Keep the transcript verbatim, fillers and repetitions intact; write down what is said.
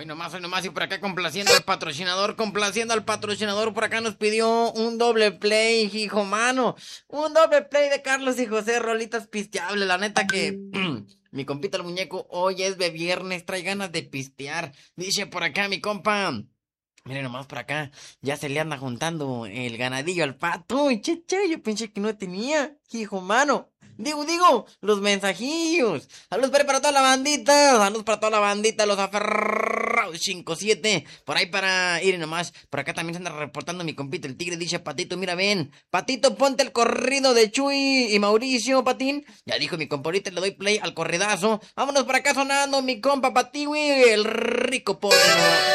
Hoy nomás, hoy nomás, y por acá complaciendo al patrocinador, complaciendo al patrocinador, por acá nos pidió un doble play, hijo mano, un doble play de Carlos y José, rolitas pisteables, la neta que mi compita el muñeco hoy es de viernes, trae ganas de pistear, dice por acá mi compa. Miren nomás por acá, ya se le anda juntando el ganadillo al pato. Y che, che, yo pensé que no tenía, hijo mano. Digo, digo, los mensajillos. Saludos para para toda la bandita, saludos para toda la bandita, los aferrados cinco siete. Por ahí para ir nomás, por acá también se anda reportando mi compito el tigre, dice Patito, mira ven. Patito, ponte el corrido de Chuy y Mauricio, Patín. Ya dijo mi compa, ahorita le doy play al corridazo. Vámonos por acá sonando mi compa Patiwi, el rico pobre.